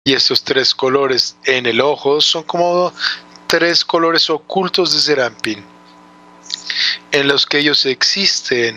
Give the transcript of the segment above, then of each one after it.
Y estos tres colores en el ojo son como tres colores ocultos de Serampin, en los que ellos existen.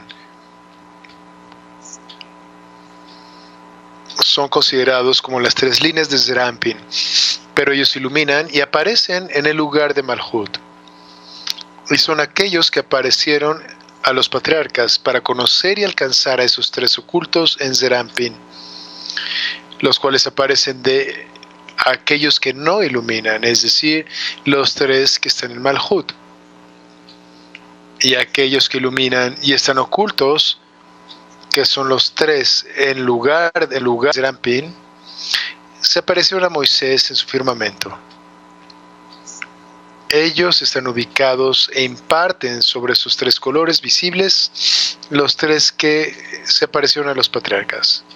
Son considerados como las tres líneas de Serampin, pero ellos iluminan y aparecen en el lugar de Malhut. Y son aquellos que aparecieron a los patriarcas para conocer y alcanzar a esos tres ocultos en Serampin, los cuales aparecen de aquellos que no iluminan, es decir, los tres que están en Malhut. Y aquellos que iluminan y están ocultos, que son los tres en lugar de Serampin, se aparecieron a Moisés en su firmamento. Ellos están ubicados e imparten sobre sus tres colores visibles los tres que se aparecieron a los patriarcas.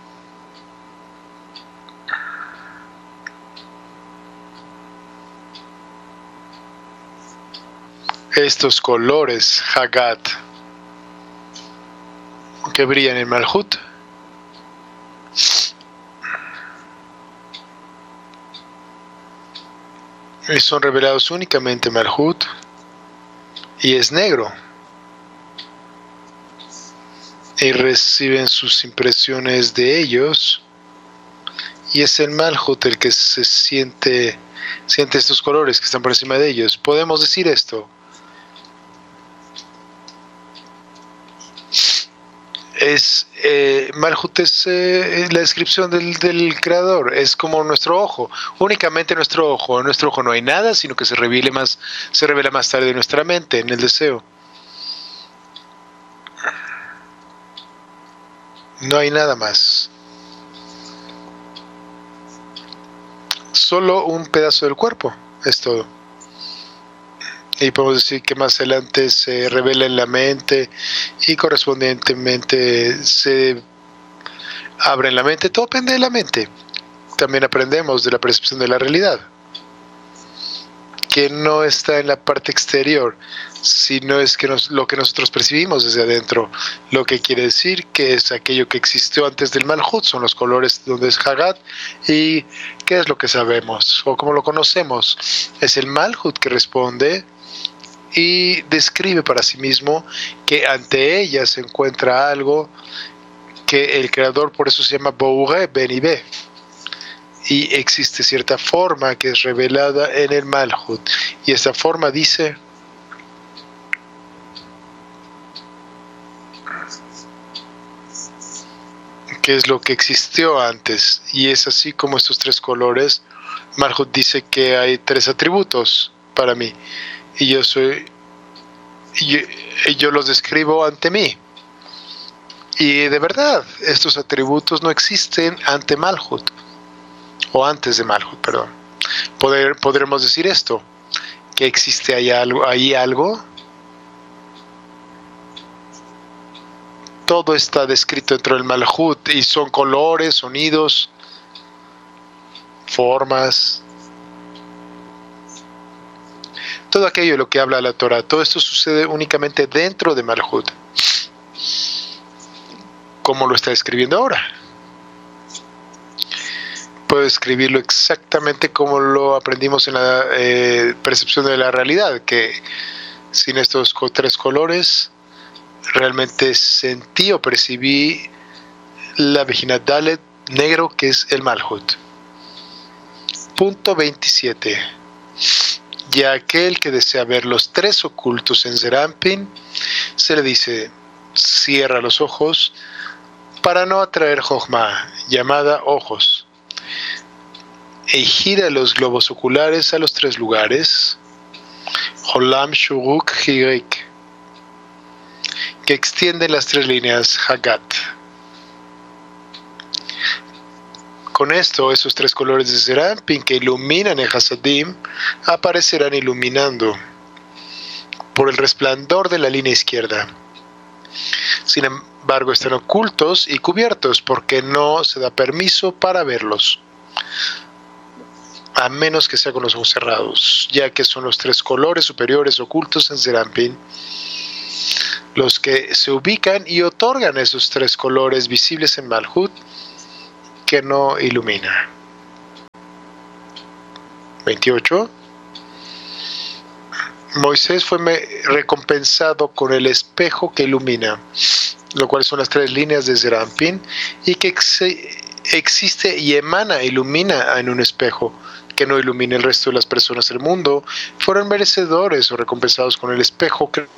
Estos colores Hagat que brillan en Malhut y son revelados únicamente en Malhut, y es negro, y reciben sus impresiones de ellos, y es el Malhut el que se siente estos colores que están por encima de ellos. Podemos decir esto: Malhut es la descripción del creador, es como nuestro ojo, únicamente nuestro ojo. En nuestro ojo no hay nada, sino que se revela más tarde en nuestra mente, en el deseo. No hay nada más. Solo un pedazo del cuerpo, es todo. Y podemos decir que más adelante se revela en la mente y correspondientemente se abre en la mente. Todo depende de la mente. También aprendemos de la percepción de la realidad, que no está en la parte exterior, sino es que lo que nosotros percibimos desde adentro, lo que quiere decir que es aquello que existió antes del Malhut, son los colores donde es Hagat. ¿Y qué es lo que sabemos o cómo lo conocemos? Es el Malhut que responde y describe para sí mismo que ante ella se encuentra algo que el creador, por eso se llama Boure Benibé, y existe cierta forma que es revelada en el Malhut, y esta forma dice: que es lo que existió antes, y es así como estos tres colores. Malhut dice que hay tres atributos para mí, y yo los describo ante mí. Y de verdad, estos atributos no existen ante Malhut, o antes de Malhut, perdón. Podremos decir esto, que existe ahí algo. Todo está descrito dentro del Malhut, y son colores, sonidos, formas. Todo aquello de lo que habla la Torah, todo esto sucede únicamente dentro de Malhut, como lo está escribiendo ahora. Puedo escribirlo exactamente como lo aprendimos en la percepción de la realidad, que sin estos tres colores realmente sentí o percibí la Vejina Dalet negro, que es el Malhut. Punto 27. Y a aquel que desea ver los tres ocultos en Serampin, se le dice: cierra los ojos para no atraer Jochma, llamada ojos, y gira los globos oculares a los tres lugares, Holam Shuruk Hirik, que extienden las tres líneas Hagat. Con esto, esos tres colores de Serampin que iluminan el Hasadim aparecerán iluminando por el resplandor de la línea izquierda. Sin embargo, están ocultos y cubiertos porque no se da permiso para verlos, a menos que sea con los ojos cerrados, ya que son los tres colores superiores ocultos en Serampin los que se ubican y otorgan esos tres colores visibles en Malhut, que no ilumina. 28. Moisés fue recompensado con el espejo que ilumina, lo cual son las 3 líneas de Zerampin, y que existe y emana, ilumina en un espejo que no ilumina el resto de las personas del mundo. Fueron merecedores o recompensados con el espejo que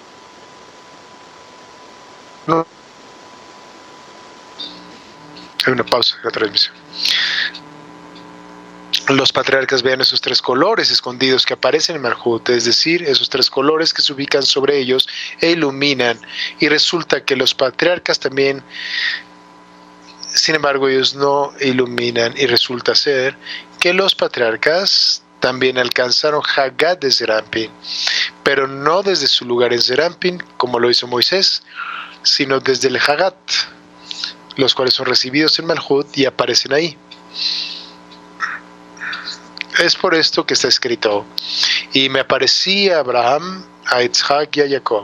no. Hay una pausa en la transmisión. Los patriarcas vean esos 3 colores escondidos que aparecen en Malhut, es decir, esos 3 colores que se ubican sobre ellos e iluminan. Y resulta que los patriarcas también, sin embargo, ellos no iluminan, y resulta ser que los patriarcas también alcanzaron Hagat de Zerampin, pero no desde su lugar en Zerampin, como lo hizo Moisés, sino desde el Hagat, los cuales son recibidos en Malhut y aparecen ahí. Es por esto que está escrito: y me aparecí a Abraham, a Isaac y a Jacob,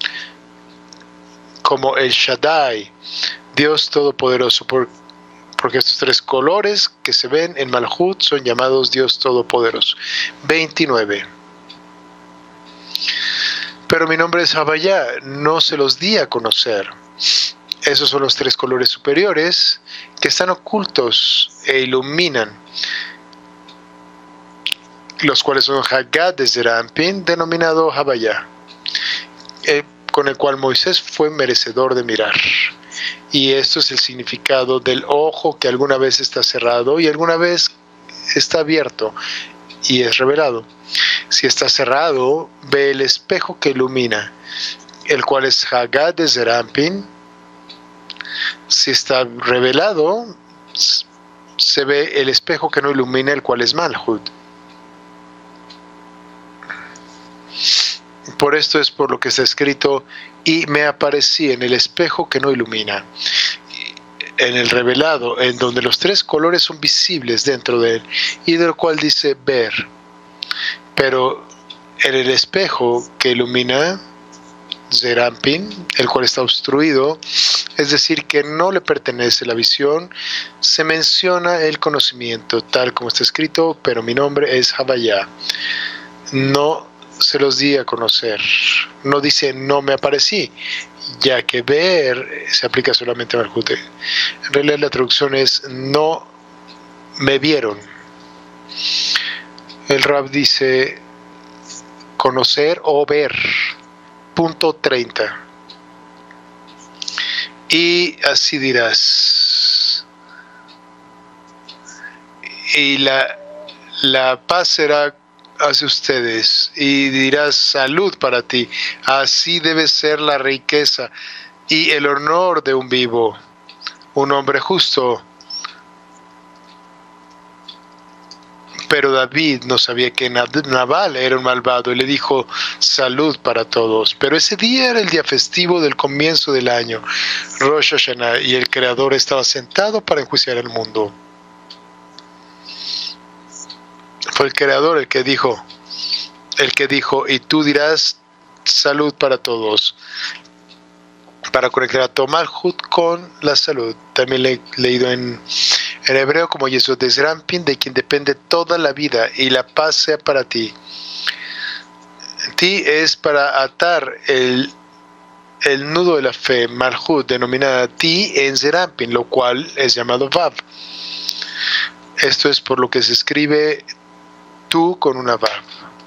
como el Shaddai, Dios Todopoderoso, porque estos 3 colores que se ven en Malhut son llamados Dios Todopoderoso. 29. Pero mi nombre es Havaya, no se los di a conocer. Esos son los 3 colores superiores que están ocultos e iluminan, los cuales son Hagat de Zerampin, denominado Havaya, con el cual Moisés fue merecedor de mirar. Y esto es el significado del ojo que alguna vez está cerrado y alguna vez está abierto y es revelado. Si está cerrado, ve el espejo que ilumina, el cual es Hagat de Zerampin. Si está revelado, se ve el espejo que no ilumina, el cual es Malhut. Por esto es por lo que está escrito: y me aparecí en el espejo que no ilumina, en el revelado, en donde los 3 colores son visibles dentro de él, y del cual dice ver. Pero en el espejo que ilumina Zerampin, el cual está obstruido, es decir, que no le pertenece la visión, se menciona el conocimiento, tal como está escrito: pero mi nombre es Havaya, no se los di a conocer. No dice no me aparecí, ya que ver se aplica solamente a Malhut. En realidad la traducción es no me vieron. El Rab dice conocer o ver. Punto 30. Y así dirás: y la paz será hacia ustedes, y dirás salud para ti. Así debe ser la riqueza y el honor de un vivo, un hombre justo. Pero David no sabía que Nabal era un malvado y le dijo salud para todos. Pero ese día era el día festivo del comienzo del año, Rosh Hashanah, y el Creador estaba sentado para enjuiciar el mundo. Fue el Creador el que dijo, y tú dirás salud para todos, para conectar a Malhut con la salud. También he leído en hebreo como Yesod de Zerampin, de quien depende toda la vida, y la paz sea para ti. Ti es para atar el nudo de la fe, Malhut, denominada ti en Zerampin, lo cual es llamado Vav. Esto es por lo que se escribe tú con una Vav.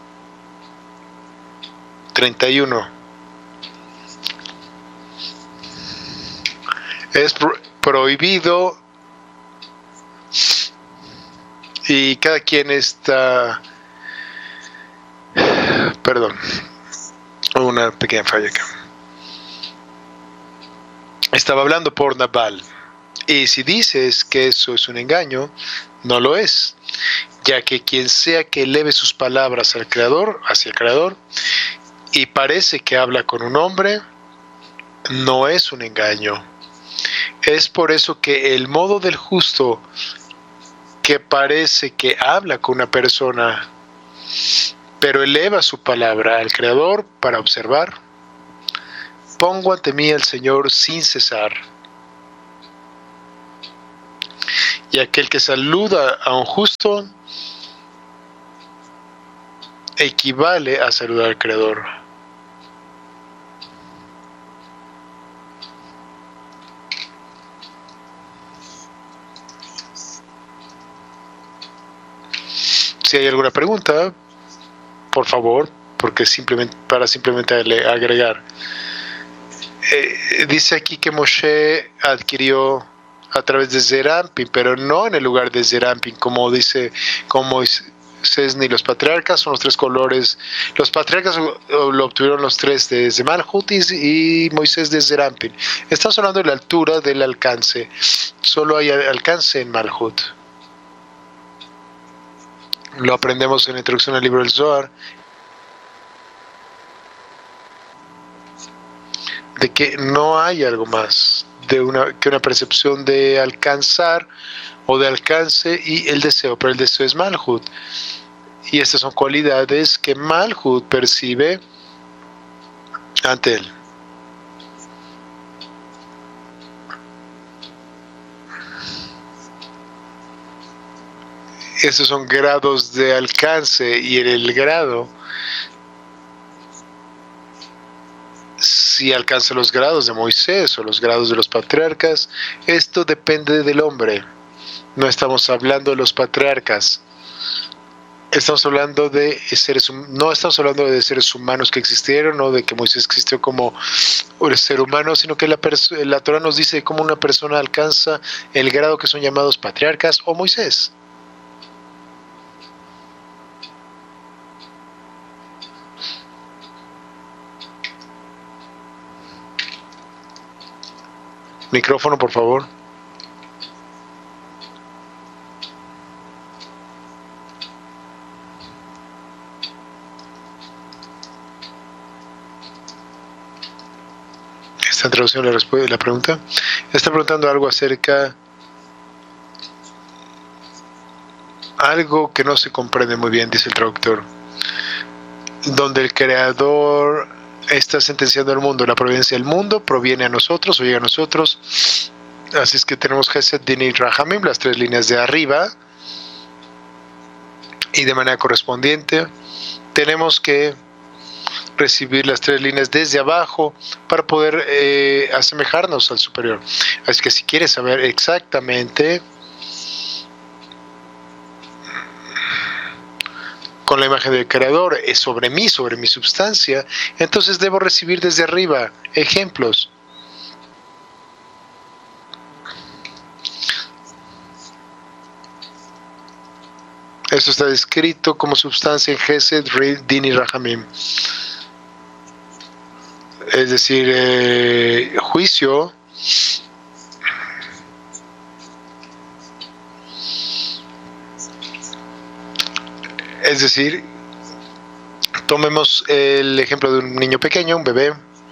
31. Es prohibido, y cada quien está... Perdón, una pequeña falla acá. Estaba hablando por Nabal, y si dices que eso es un engaño, no lo es, ya que quien sea que eleve sus palabras al Creador, hacia el Creador, y parece que habla con un hombre, no es un engaño. Es por eso que el modo del justo, que parece que habla con una persona, pero eleva su palabra al Creador para observar: pongo ante mí al Señor sin cesar. Y aquel que saluda a un justo equivale a saludar al Creador. Si hay alguna pregunta, por favor, porque simplemente agregar. Dice aquí que Moshe adquirió a través de Zerampin, pero no en el lugar de Zerampin, como dice, como Moisés ni los patriarcas, son los tres colores. Los patriarcas lo obtuvieron los tres de Malhut y Moisés de Zerampin. Estamos hablando de la altura del alcance. Solo hay alcance en Malhut. Lo aprendemos en la introducción al libro del Zohar, de que no hay algo más que una percepción de alcanzar o de alcance y el deseo, pero el deseo es Malhut. Y estas son cualidades que Malhut percibe ante él. Estos son grados de alcance y en el grado, si alcanza los grados de Moisés o los grados de los patriarcas, esto depende del hombre. No estamos hablando de los patriarcas. Estamos hablando de no estamos hablando de seres humanos que existieron o de que Moisés existió como un ser humano, sino que la Torah nos dice cómo una persona alcanza el grado que son llamados patriarcas o Moisés. Micrófono, por favor. ¿Está en traducción la pregunta? Está preguntando algo acerca algo que no se comprende muy bien, dice el traductor, donde el Creador está sentenciando al mundo. La providencia del mundo proviene a nosotros o llega a nosotros. Así es que tenemos Gesed, Din y Rahamim, las tres líneas de arriba, y de manera correspondiente tenemos que recibir las tres líneas desde abajo para poder asemejarnos al superior. Así que si quieres saber exactamente con la imagen del Creador es sobre mi substancia, entonces debo recibir desde arriba ejemplos. Eso está descrito como substancia en Gesed, Din y Rahamim. Es decir, juicio, es decir, tomemos el ejemplo de un niño pequeño, un bebé.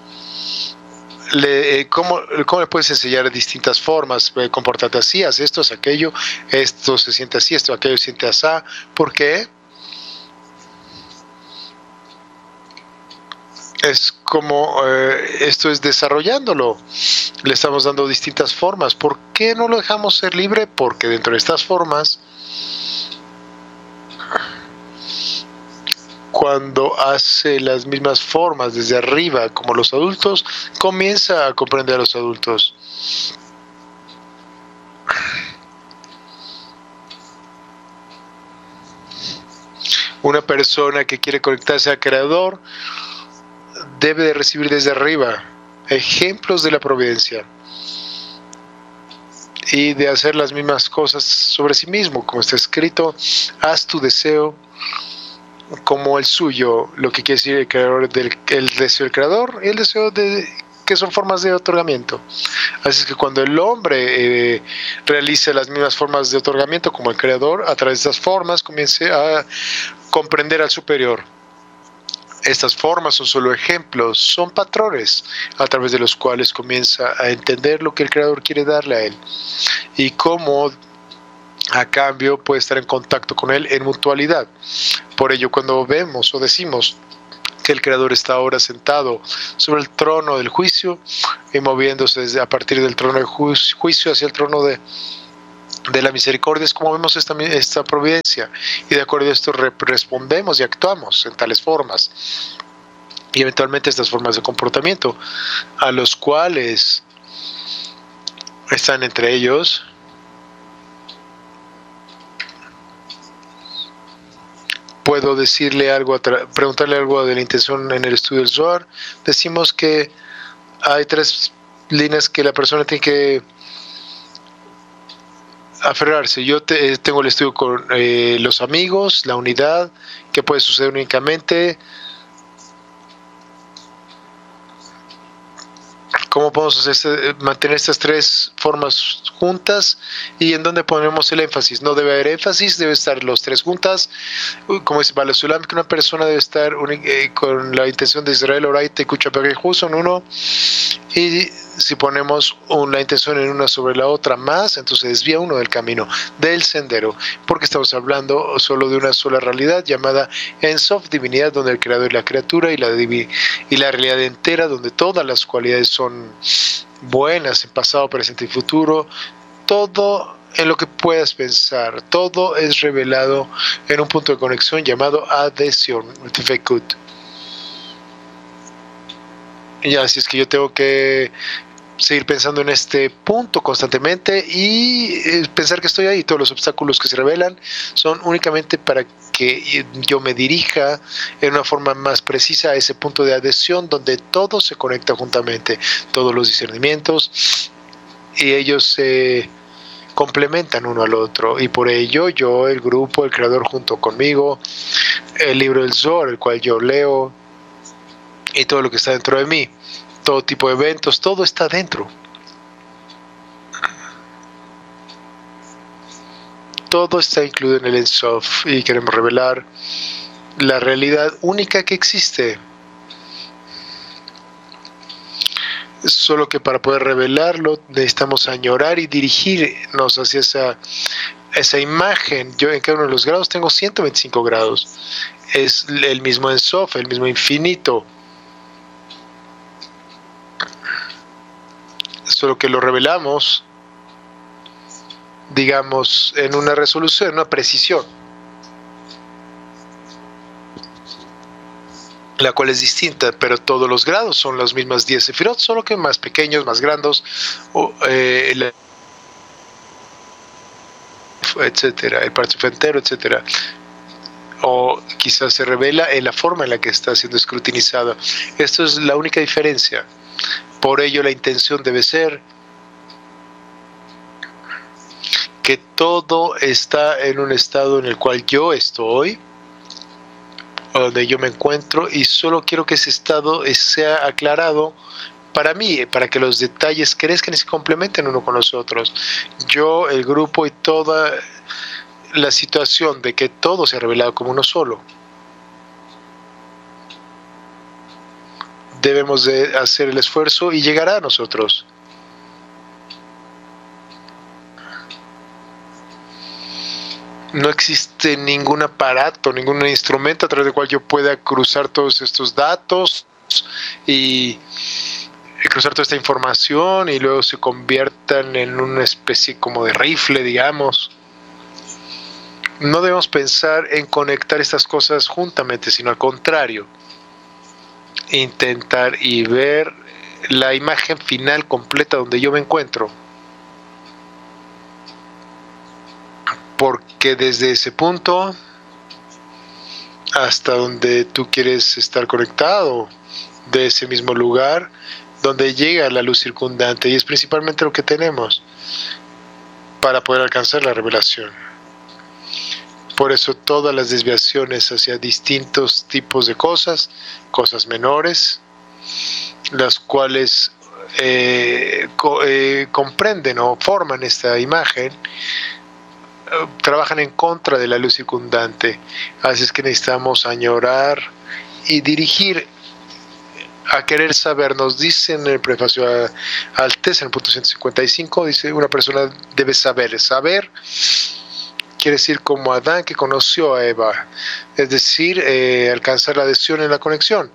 ¿Cómo le puedes enseñar distintas formas? Comportate así, haz esto, haz aquello, esto se siente así, esto, aquello se siente así. ¿Por qué? Es como esto es desarrollándolo. Le estamos dando distintas formas. ¿Por qué no lo dejamos ser libre? Porque dentro de estas formas, cuando hace las mismas formas desde arriba como los adultos, comienza a comprender a los adultos. Una persona que quiere conectarse al Creador debe de recibir desde arriba ejemplos de la providencia y de hacer las mismas cosas sobre sí mismo, como está escrito: haz tu deseo como el suyo, lo que quiere decir el deseo del Creador y el deseo que son formas de otorgamiento. Así es que cuando el hombre realice las mismas formas de otorgamiento como el Creador, a través de estas formas comience a comprender al superior. Estas formas son solo ejemplos, son patrones a través de los cuales comienza a entender lo que el Creador quiere darle a él y cómo a cambio puede estar en contacto con él en mutualidad. Por ello, cuando vemos o decimos que el Creador está ahora sentado sobre el trono del juicio y moviéndose a partir del trono del juicio hacia el trono de la misericordia es como vemos esta providencia, y de acuerdo a esto respondemos y actuamos en tales formas, y eventualmente estas formas de comportamiento, a los cuales están entre ellos puedo decirle algo, preguntarle algo de la intención en el estudio del Zohar. Decimos que hay 3 líneas que la persona tiene que aferrarse. Yo tengo el estudio con los amigos, la unidad, que puede suceder únicamente. ¿Cómo podemos mantener estas 3 formas juntas? ¿Y en dónde ponemos el énfasis? No debe haber énfasis, debe estar los 3 juntas. Como dice Bala Sulam, que una persona debe estar con la intención de Israel, Oraita y Kuchapagejú son uno. Y si ponemos la intención en una sobre la otra más, entonces desvía uno del camino, del sendero, porque estamos hablando solo de una sola realidad llamada En Sof, divinidad, donde el creador y la criatura, y la realidad entera, donde todas las cualidades son buenas en pasado, presente y futuro. Todo en lo que puedas pensar, todo es revelado en un punto de conexión llamado adhesión, Tfekut. Y así es que yo tengo que seguir pensando en este punto constantemente y pensar que estoy ahí. Todos los obstáculos que se revelan son únicamente para que yo me dirija en una forma más precisa a ese punto de adhesión donde todo se conecta juntamente, todos los discernimientos, y ellos se complementan uno al otro, y por ello yo, el grupo, el creador junto conmigo, el libro del Zohar, el cual yo leo, y todo lo que está dentro de mí, todo tipo de eventos, todo está dentro. Todo está incluido en el En Sof, y queremos revelar la realidad única que existe. Solo que para poder revelarlo necesitamos añorar y dirigirnos hacia esa imagen. Yo en cada uno de los grados tengo 125 grados. Es el mismo En Sof, el mismo infinito. Solo que lo revelamos, digamos, en una resolución, en una precisión, la cual es distinta, pero todos los grados son las mismas 10 sefirot, solo que más pequeños, más grandes, etcétera, el parche entero, etcétera. O quizás se revela en la forma en la que está siendo escrutinizada. Esto es la única diferencia. Por ello la intención debe ser que todo está en un estado en el cual yo estoy, donde yo me encuentro, y solo quiero que ese estado sea aclarado para mí, para que los detalles crezcan y se complementen uno con los otros. Yo, el grupo y toda la situación de que todo se ha revelado como uno solo. Debemos de hacer el esfuerzo y llegará a nosotros. No existe ningún aparato, ningún instrumento a través del cual yo pueda cruzar todos estos datos y cruzar toda esta información y luego se conviertan en una especie como de rifle, digamos. No debemos pensar en conectar estas cosas juntamente, sino al contrario, intentar y ver la imagen final completa donde yo me encuentro, porque desde ese punto hasta donde tú quieres estar conectado, de ese mismo lugar donde llega la luz circundante, y es principalmente lo que tenemos para poder alcanzar la revelación. Por eso todas las desviaciones hacia distintos tipos de cosas menores, las cuales comprenden o forman esta imagen, trabajan en contra de la luz circundante. Así es que necesitamos añorar y dirigir a querer saber. Nos dice en el prefacio al test, en el punto 155, dice: una persona debe saber. Saber quiere decir como Adán que conoció a Eva, es decir, alcanzar la adhesión en la conexión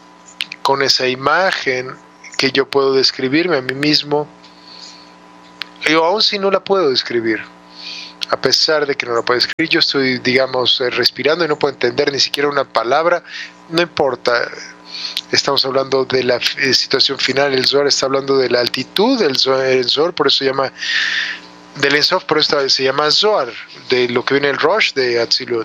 con esa imagen que yo puedo describirme a mí mismo Yo aún si no la puedo describir, a pesar de que no la puedo escribir, yo estoy, digamos, respirando y no puedo entender ni siquiera una palabra, no importa. Estamos hablando de la situación final. El Zohar está hablando de la altitud del Zohar, por eso se llama del Ein Sof, por eso se llama Zohar, de lo que viene el Rosh de Atzilut.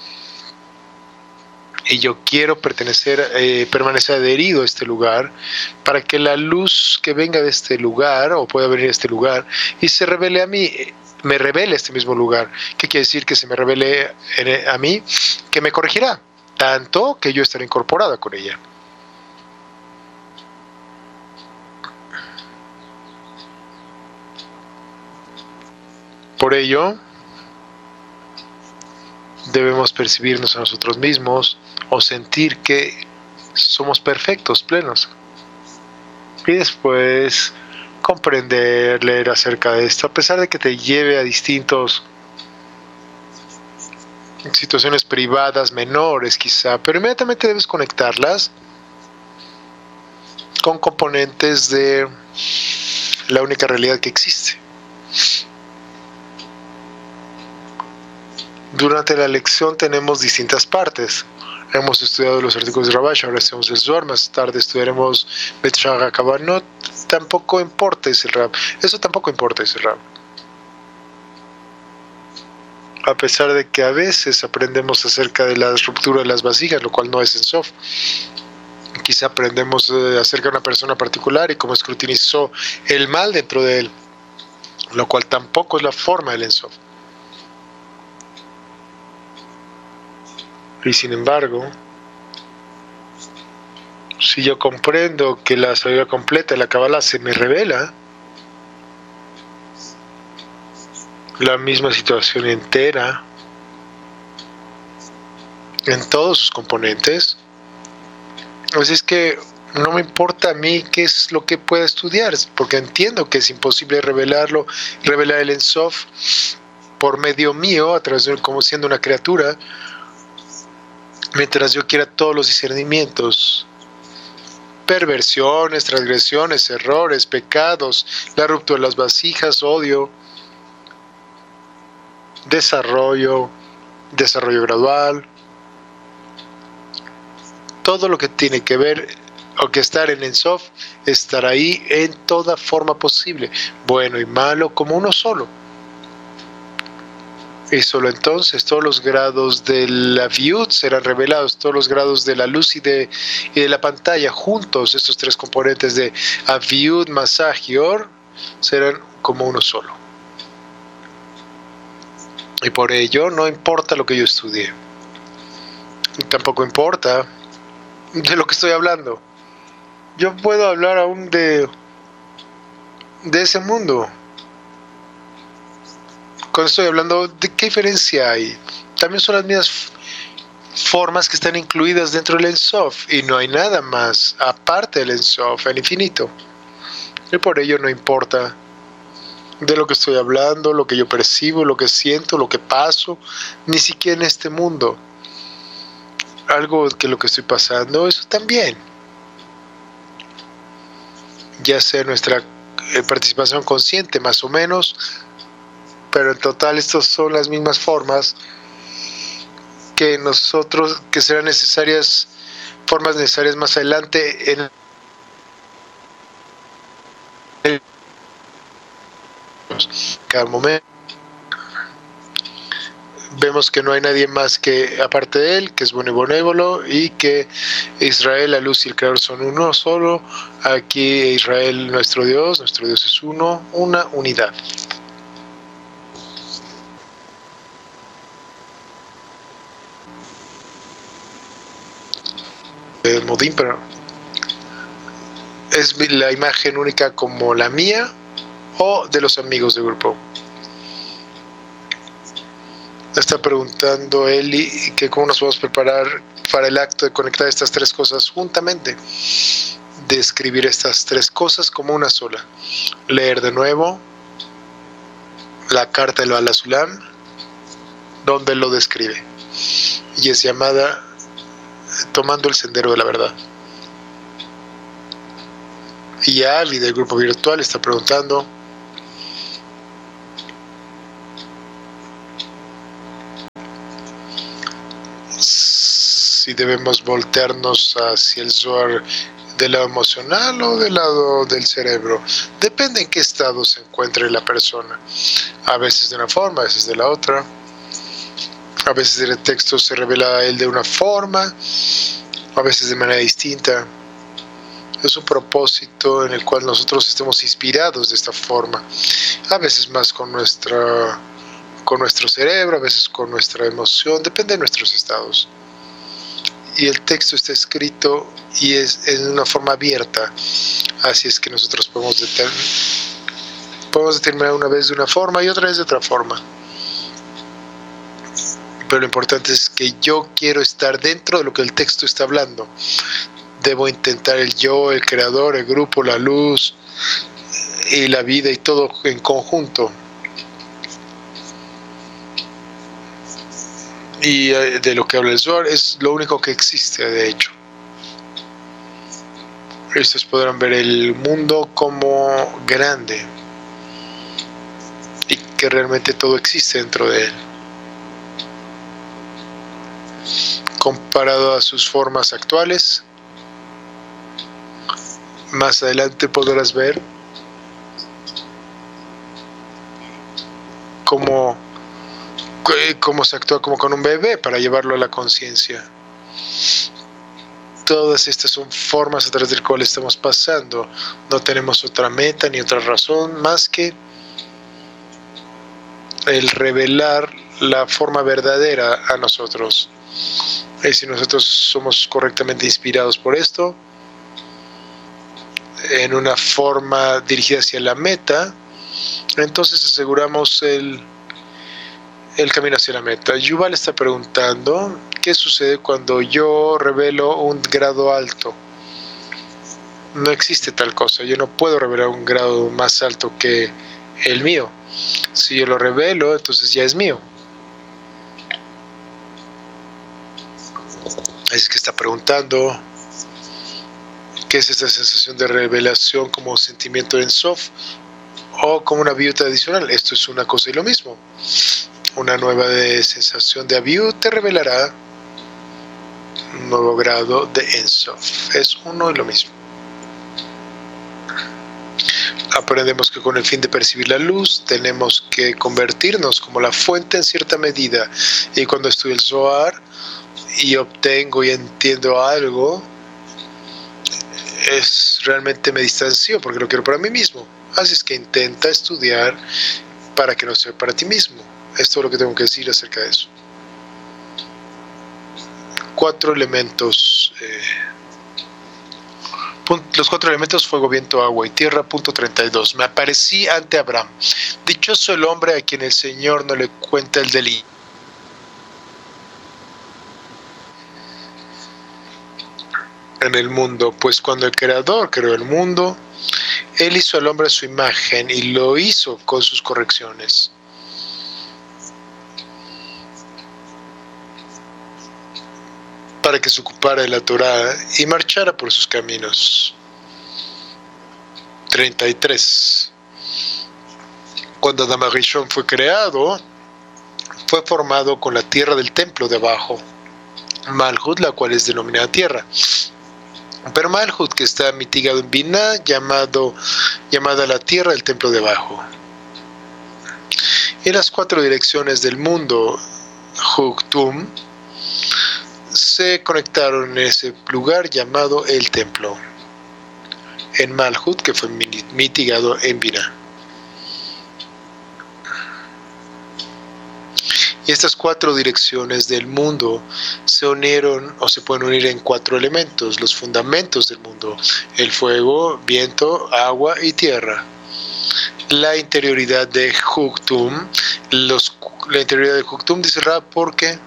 Y yo quiero permanecer adherido a este lugar para que la luz que venga de este lugar, o pueda venir a este lugar, y se revele a mí, me revele a este mismo lugar. ¿Qué quiere decir? Que se me revele a mí, que me corregirá, tanto que yo estaré incorporado con ella. Por ello, debemos percibirnos a nosotros mismos o sentir que somos perfectos, plenos. Y después comprender, leer acerca de esto, a pesar de que te lleve a distintas situaciones privadas menores quizá, pero inmediatamente debes conectarlas con componentes de la única realidad que existe. Durante la lección tenemos distintas partes. Hemos estudiado los artículos de Rabash, ahora estudiamos el Zohar, más tarde estudiaremos Bet Shara Kavanot. Tampoco importa ese Rab. Eso tampoco importa ese Rab. A pesar de que a veces aprendemos acerca de la ruptura de las vasijas, lo cual no es en Sof. Quizá aprendemos acerca de una persona particular y cómo escrutinizó el mal dentro de él, lo cual tampoco es la forma del Ensof. Y sin embargo, si yo comprendo que la sabiduría completa de la Kabbalah se me revela, la misma situación entera, en todos sus componentes, pues es que no me importa a mí qué es lo que pueda estudiar, porque entiendo que es imposible revelar el Ensof por medio mío, a través de como siendo una criatura, mientras yo quiera todos los discernimientos, perversiones, transgresiones, errores, pecados, la ruptura de las vasijas, odio, desarrollo gradual, todo lo que tiene que ver o que estar en Ensof, estar ahí en toda forma posible, bueno y malo como uno solo. Y solo entonces todos los grados de la Viud serán revelados, todos los grados de la luz y de la pantalla juntos, estos tres componentes de Aviud, Masaj y Or, serán como uno solo. Y por ello no importa lo que yo estudie, y tampoco importa de lo que estoy hablando. Yo puedo hablar aún de ese mundo. Cuando estoy hablando, ¿de qué diferencia hay? También son las mismas formas que están incluidas dentro del Ensof, y no hay nada más aparte del Ensof, el infinito. Y por ello no importa de lo que estoy hablando, lo que yo percibo, lo que siento, lo que paso, ni siquiera en este mundo. Algo que lo que estoy pasando, eso también. Ya sea nuestra participación consciente, más o menos, pero en total estas son las mismas formas que nosotros, que serán necesarias, formas necesarias más adelante en cada momento. Vemos que no hay nadie más que aparte de él, que es bueno y benévolo, y que Israel, la luz y el creador son uno solo. Aquí Israel, nuestro Dios es uno, una unidad. Modín, pero es la imagen única como la mía o de los amigos del grupo. Está preguntando Eli que cómo nos podemos preparar para el acto de conectar estas tres cosas juntamente, de escribir estas tres cosas como una sola, leer de nuevo la carta del Baal HaSulam donde lo describe, y es llamada Tomando el Sendero de la Verdad. Y Ali del grupo virtual está preguntando si debemos voltearnos hacia el Zohar del lado emocional o del lado del cerebro. Depende en qué estado se encuentre la persona. A veces de una forma, a veces de la otra. A veces el texto se revela a él de una forma, a veces de manera distinta. Es un propósito en el cual nosotros estemos inspirados de esta forma. A veces más con nuestro cerebro, a veces con nuestra emoción, depende de nuestros estados. Y el texto está escrito y es en una forma abierta. Así es que nosotros podemos determinar una vez de una forma y otra vez de otra forma. Pero lo importante es que yo quiero estar dentro de lo que el texto está hablando. Debo intentar el yo, el creador, el grupo, la luz y la vida y todo en conjunto. Y de lo que habla el Zohar es lo único que existe, de hecho. Estos podrán ver el mundo como grande y que realmente todo existe dentro de él. Comparado a sus formas actuales, más adelante podrás ver cómo se actúa como con un bebé para llevarlo a la conciencia. Todas estas son formas a través de las cuales estamos pasando. No tenemos otra meta ni otra razón más que el revelar la forma verdadera a nosotros. Y si nosotros somos correctamente inspirados por esto, en una forma dirigida hacia la meta, entonces aseguramos el camino hacia la meta. Yuval está preguntando, ¿qué sucede cuando yo revelo un grado alto? No existe tal cosa. Yo no puedo revelar un grado más alto que el mío. Si yo lo revelo, entonces ya es mío. Es que está preguntando, ¿qué es esta sensación de revelación como sentimiento en Sof o como una viuda adicional? Esto es una cosa y lo mismo. Una nueva sensación de Abiud te revelará un nuevo grado de Ensof. Es uno y lo mismo. Aprendemos que con el fin de percibir la luz tenemos que convertirnos como la fuente en cierta medida. Y cuando estudio el Zohar y obtengo y entiendo algo, realmente me distancio porque lo quiero para mí mismo. Así es que intenta estudiar para que no sea para ti mismo. Es todo lo que tengo que decir acerca de eso. 4 elementos. Los 4 elementos: fuego, viento, agua y tierra. Punto 32. Me aparecí ante Abraham. Dichoso el hombre a quien el Señor no le cuenta el delito. En el mundo, pues cuando el Creador creó el mundo, Él hizo al hombre a su imagen y lo hizo con sus correcciones. Para que se ocupara de la Torá y marchara por sus caminos. 33. Cuando Adam Rishon fue creado, fue formado con la tierra del templo de abajo, Malhut, la cual es denominada tierra. Pero Malhut, que está mitigado en Binah, llamada la tierra del templo de abajo. Y las 4 direcciones del mundo, Huktum, se conectaron en ese lugar llamado el templo, en Malhut, que fue mitigado en Binah. Y estas 4 direcciones del mundo se unieron o se pueden unir en 4 elementos, los fundamentos del mundo: el fuego, viento, agua y tierra. La interioridad de Huktum, la interioridad de Huktum, dice Rab, porque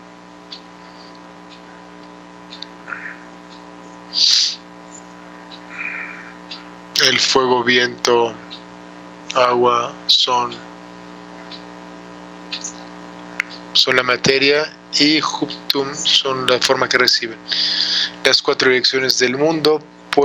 el fuego, viento, agua son la materia y Huktum son la forma que reciben. Las 4 direcciones del mundo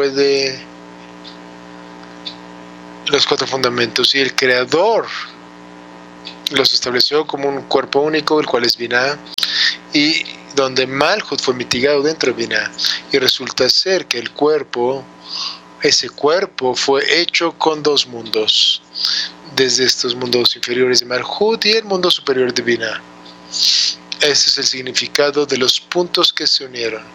los 4 fundamentos, y el Creador los estableció como un cuerpo único, el cual es Binah, y donde Malhut fue mitigado dentro de Binah. Y resulta ser que ese cuerpo fue hecho con dos mundos, desde estos mundos inferiores de Malhut y el mundo superior de Binah. Ese es el significado de los puntos que se unieron.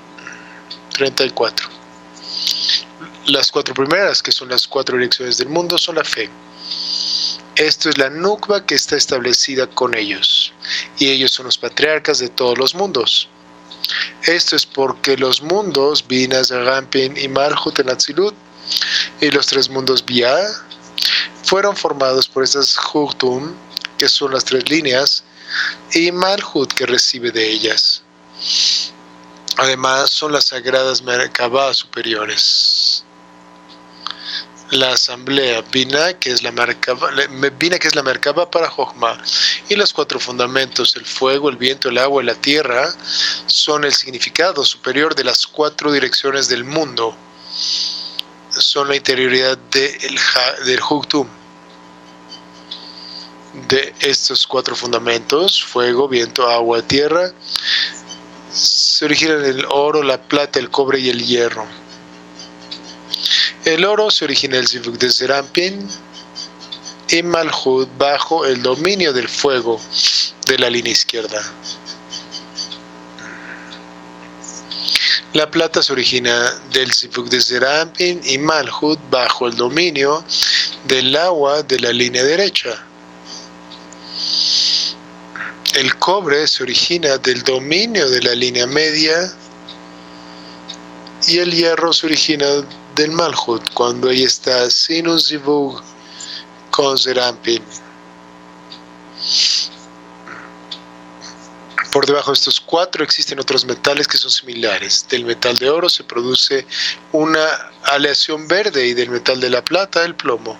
34. Las 4 primeras, que son las 4 direcciones del mundo, son la fe. Esto es la nukba que está establecida con ellos, y ellos son los patriarcas de todos los mundos. Esto es porque los mundos, Binah, Zerampin y Malhut en Atzilut, y los 3 mundos Bia, fueron formados por esas Huktum, que son las 3 líneas, y Malhut, que recibe de ellas. Además, son las sagradas Merkabah superiores. La asamblea Binah, que es la Merkabah para Jochma, y los 4 fundamentos, el fuego, el viento, el agua y la tierra, son el significado superior de las 4 direcciones del mundo. Son la interioridad del Huktum. De estos 4 fundamentos, fuego, viento, agua, tierra, se originan el oro, la plata, el cobre y el hierro. El oro se origina del Zivug de Zerampin y Malhut bajo el dominio del fuego de la línea izquierda. La plata se origina del Zivug de Zerampin y Malhut bajo el dominio del agua de la línea derecha. El cobre se origina del dominio de la línea media y el hierro se origina del Malhut, cuando ahí está sin un Zivug con Zerampin. Por debajo de estos 4 existen otros metales que son similares. Del metal de oro se produce una aleación verde y del metal de la plata el plomo.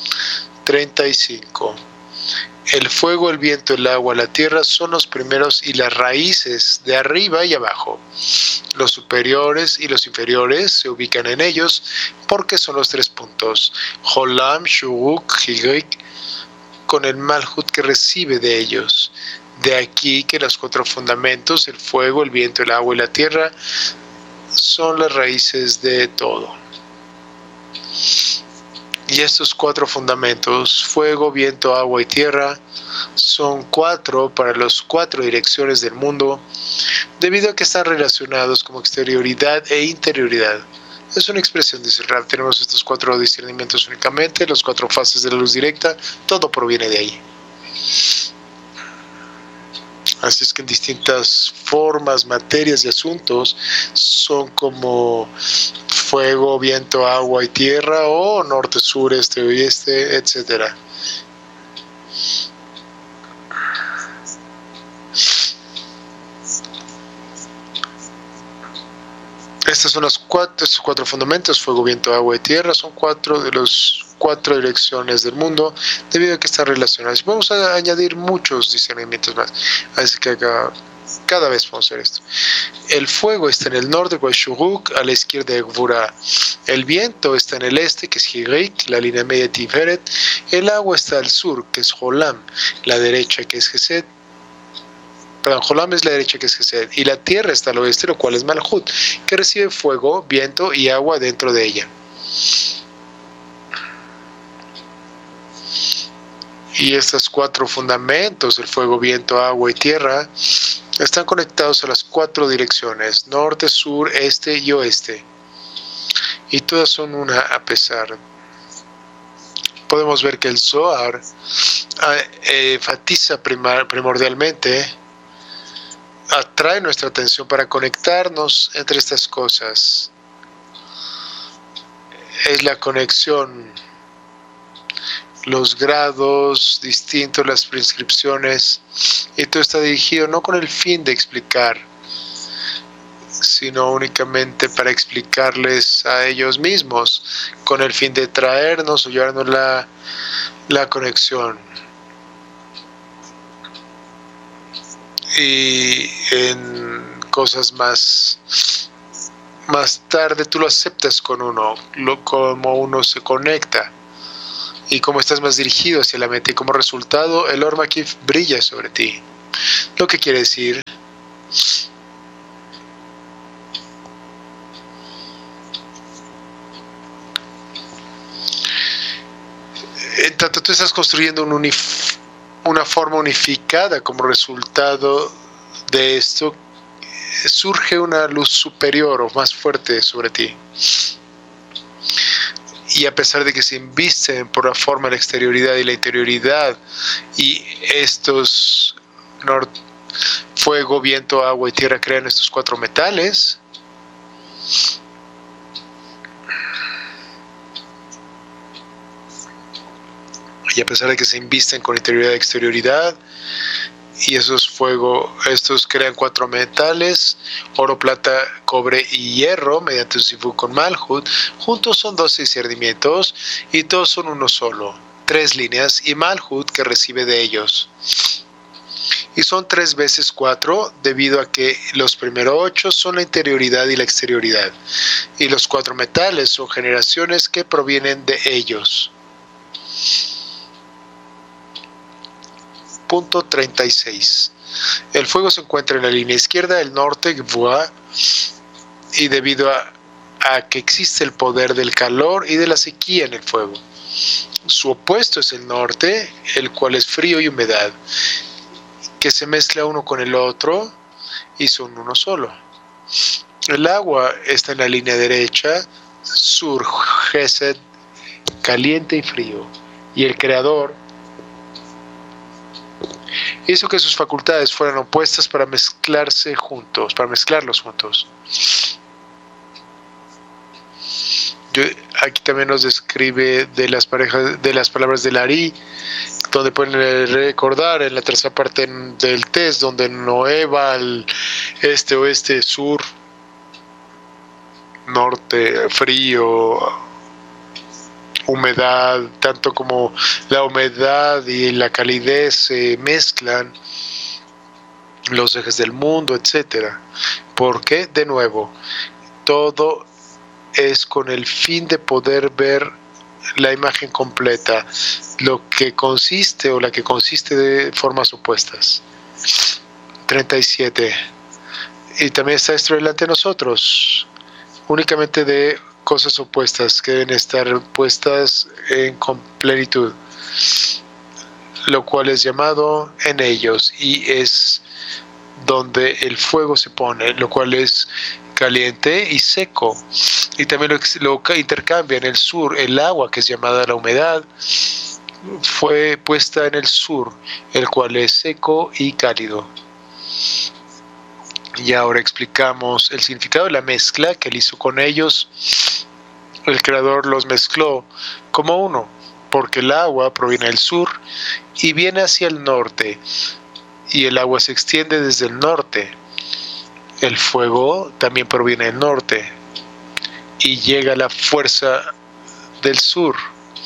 35. El fuego, el viento, el agua, la tierra son los primeros y las raíces de arriba y abajo. Los superiores y los inferiores se ubican en ellos porque son los 3 puntos. Jolam, Shuruk, Higrik, con el Malhut que recibe de ellos. De aquí que los 4 fundamentos, el fuego, el viento, el agua y la tierra, son las raíces de todo. Y estos 4 fundamentos, fuego, viento, agua y tierra, son 4 para las 4 direcciones del mundo, debido a que están relacionados como exterioridad e interioridad. Es una expresión, dice Rab. Tenemos estos 4 discernimientos únicamente, las 4 fases de la luz directa, todo proviene de ahí. Así es que en distintas formas, materias y asuntos son como fuego, viento, agua y tierra, o norte, sur, este, oeste, etc. Estos son estos 4 fundamentos, fuego, viento, agua y tierra, son 4 de los 4 direcciones del mundo, debido a que están relacionadas. Vamos a añadir muchos discernimientos más, así que cada vez vamos a hacer esto. El fuego está en el norte, que es Shuruk, a la izquierda de Gvura. El viento está en el este, que es Higrik, la línea media de Tiferet. El agua está al sur, que es Jolam, la derecha, que es Gesed. Perdón, Jolam es la derecha, que es Gesed. Y la tierra está al oeste, lo cual es Malhut, que recibe fuego, viento y agua dentro de ella. Y estos 4 fundamentos, el fuego, viento, agua y tierra, están conectados a las 4 direcciones, norte, sur, este y oeste. Y todas son una a pesar. Podemos ver que el Zohar enfatiza primordialmente, atrae nuestra atención para conectarnos entre estas cosas. Es la conexión, los grados distintos, las prescripciones, y todo está dirigido no con el fin de explicar, sino únicamente para explicarles a ellos mismos, con el fin de traernos o llevarnos la conexión. Y en cosas más tarde tú lo aceptas con uno, como uno se conecta y cómo estás más dirigido hacia la meta, y como resultado el Or Makif brilla sobre ti. Lo que quiere decir En tanto tú estás construyendo una forma unificada como resultado de esto, surge una luz superior o más fuerte sobre ti. Y a pesar de que se invisten por la forma, la exterioridad y la interioridad, y estos fuego, viento, agua y tierra crean estos 4 metales, y a pesar de que se invisten con interioridad y exterioridad, y estos crean 4 metales, oro, plata, cobre y hierro, mediante un Sifú con Malhut. Juntos son 12 discernimientos, y todos son uno solo, 3 líneas, y Malhut que recibe de ellos. Y son 3 veces 4, debido a que los primeros 8 son la interioridad y la exterioridad, y los 4 metales son generaciones que provienen de ellos. Punto 36. El fuego se encuentra en la línea izquierda del norte, Gvua, y debido a que existe el poder del calor y de la sequía en el fuego. Su opuesto es el norte, el cual es frío y humedad, que se mezcla uno con el otro y son uno solo. El agua está en la línea derecha, sur, Gesed, caliente y frío, y el creador hizo que sus facultades fueran opuestas para mezclarlos juntos. Aquí también nos describe de las palabras del Ari, donde pueden recordar en la tercera parte del test, donde Noé va al este, oeste, sur, norte, frío, humedad, tanto como la humedad y la calidez se mezclan, los ejes del mundo, etcétera. Porque, de nuevo, todo es con el fin de poder ver la imagen completa, lo que consiste o la que consiste de formas opuestas. 37. Y también está esto delante de nosotros, únicamente de cosas opuestas que deben estar puestas en plenitud, lo cual es llamado en ellos, y es donde el fuego se pone, lo cual es caliente y seco, y también lo intercambia en el sur. El agua, que es llamada la humedad, fue puesta en el sur, el cual es seco y cálido. Y ahora explicamos el significado de la mezcla que él hizo con ellos. El Creador los mezcló como uno, porque el agua proviene del sur y viene hacia el norte, y el agua se extiende desde el norte. El fuego también proviene del norte y llega a la fuerza del sur.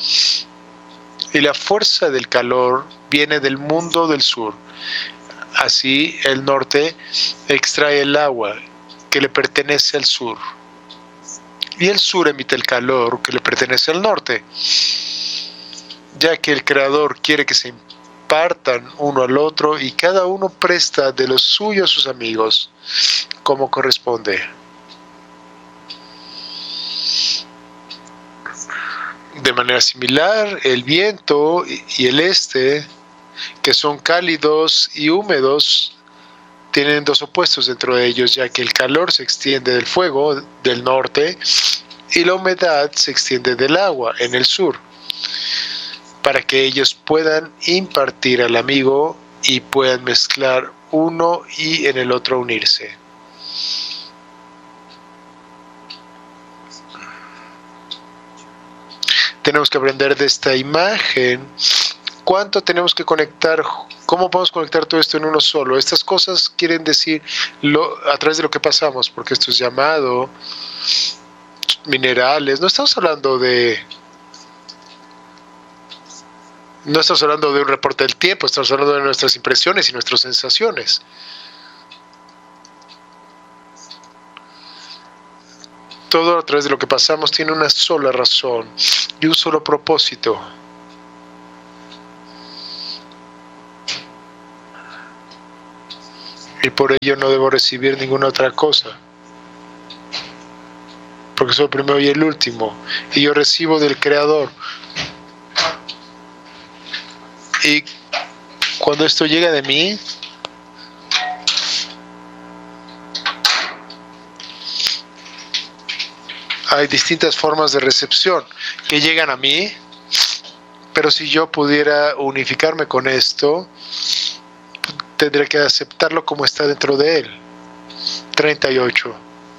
Y la fuerza del calor viene del mundo del sur. Así el norte extrae el agua que le pertenece al sur, y el sur emite el calor que le pertenece al norte, ya que el Creador quiere que se impartan uno al otro, y cada uno presta de lo suyo a sus amigos como corresponde. De manera similar, el viento y el este, que son cálidos y húmedos, tienen 2 opuestos dentro de ellos, ya que el calor se extiende del fuego del norte y la humedad se extiende del agua en el sur, para que ellos puedan impartir al amigo y puedan mezclar uno y en el otro unirse. Tenemos que aprender de esta imagen cuánto tenemos que conectar, cómo podemos conectar todo esto en uno solo. Estas cosas quieren decir a través de lo que pasamos, porque esto es llamado minerales. No estamos hablando de un reporte del tiempo, estamos hablando de nuestras impresiones y nuestras sensaciones. Todo a través de lo que pasamos tiene una sola razón y un solo propósito. Y por ello no debo recibir ninguna otra cosa, porque soy el primero y el último, y yo recibo del Creador. Y cuando esto llega de mí, hay distintas formas de recepción que llegan a mí, pero si yo pudiera unificarme con esto, tendré que aceptarlo como está dentro de él. 38.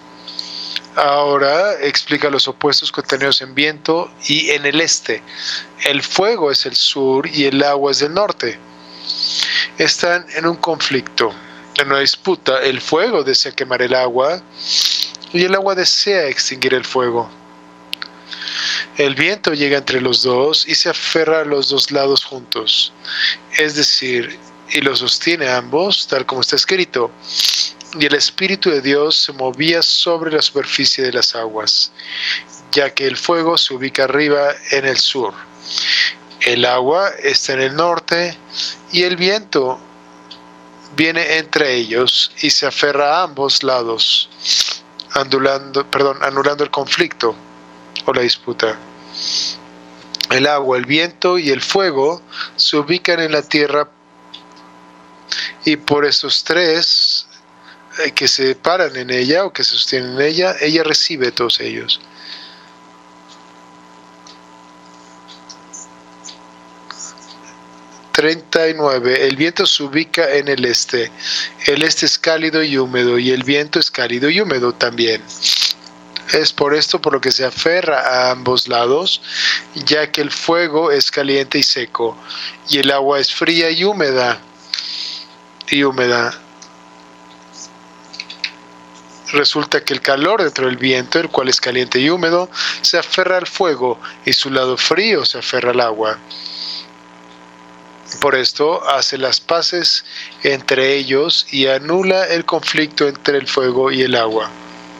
Ahora explica los opuestos contenidos en viento y en el este. El fuego es el sur y el agua es del norte. Están en un conflicto, en una disputa. El fuego desea quemar el agua y el agua desea extinguir el fuego. El viento llega entre los dos y se aferra a los dos lados juntos, es decir, y los sostiene a ambos, tal como está escrito. Y el Espíritu de Dios se movía sobre la superficie de las aguas, ya que el fuego se ubica arriba en el sur. El agua está en el norte y el viento viene entre ellos y se aferra a ambos lados, anulando el conflicto o la disputa. El agua, el viento y el fuego se ubican en la tierra, y por estos tres que se paran en ella o que se sostienen en ella, ella recibe todos ellos. El viento se ubica en el este. El este es cálido y húmedo, y el viento es cálido y húmedo también. Es por esto por lo que se aferra a ambos lados, ya que el fuego es caliente y seco, y el agua es fría y húmeda. Resulta que el calor dentro del viento, el cual es caliente y húmedo, se aferra al fuego, y su lado frío se aferra al agua. Por esto hace las paces entre ellos y anula el conflicto entre el fuego y el agua.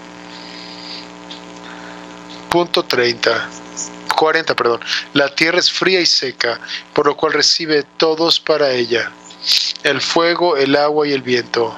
Punto 40. La tierra es fría y seca, por lo cual recibe todos para ella: el fuego, el agua y el viento.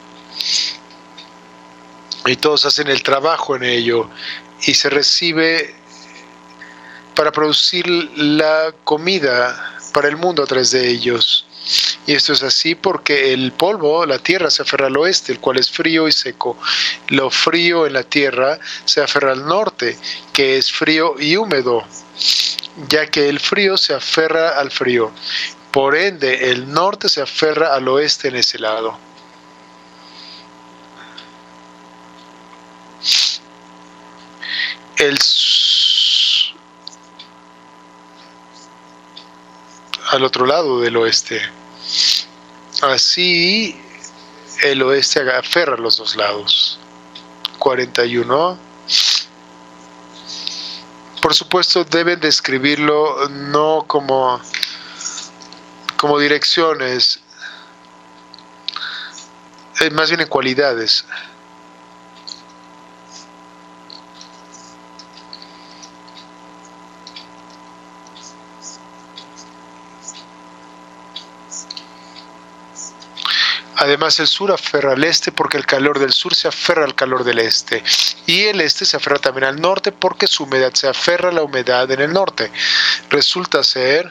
Y todos hacen el trabajo en ello, y se recibe para producir la comida para el mundo a través de ellos. Y esto es así porque el polvo, la tierra, se aferra al oeste, el cual es frío y seco. Lo frío en la tierra se aferra al norte, que es frío y húmedo, ya que el frío se aferra al frío. Por ende, el norte se aferra al oeste en ese lado. Al otro lado del oeste. Así, el oeste aferra a los dos lados. 41. Por supuesto, deben describirlo no como direcciones, más bien en cualidades. Además, el sur aferra al este porque el calor del sur se aferra al calor del este. Y el este se aferra también al norte porque su humedad se aferra a la humedad en el norte. Resulta ser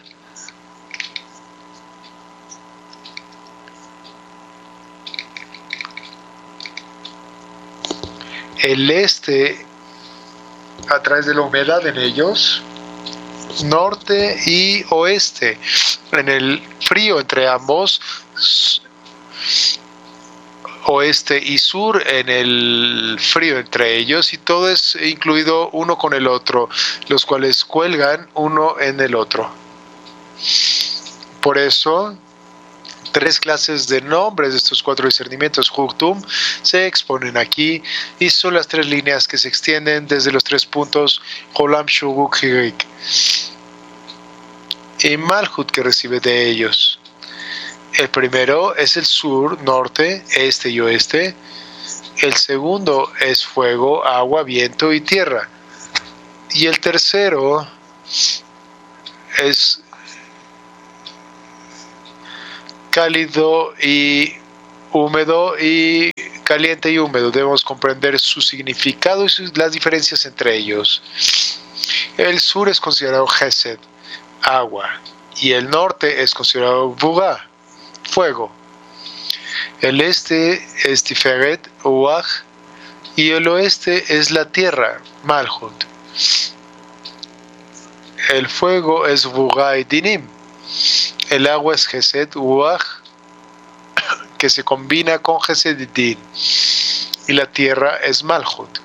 el este a través de la humedad en ellos, norte y oeste. En el frío entre ambos, oeste y sur en el frío entre ellos, y todo es incluido uno con el otro, los cuales cuelgan uno en el otro. Por eso, tres clases de nombres de estos cuatro discernimientos Juktum se exponen aquí, y son las tres líneas que se extienden desde los 3 puntos Olam Shuguk Hirik y Malhut que recibe de ellos. El primero es el sur, norte, este y oeste. El segundo es fuego, agua, viento y tierra. Y el tercero es cálido y húmedo, y caliente y húmedo. Debemos comprender su significado y las diferencias entre ellos. El sur es considerado Gesed, agua, y el norte es considerado Vugá, fuego. El este es Tiferet, Uaj, y el oeste es la tierra, Malhut. El fuego es Vugá y Dinim. El agua es Gesed, Uaj, que se combina con Gesed y Din. Y la tierra es Malhut.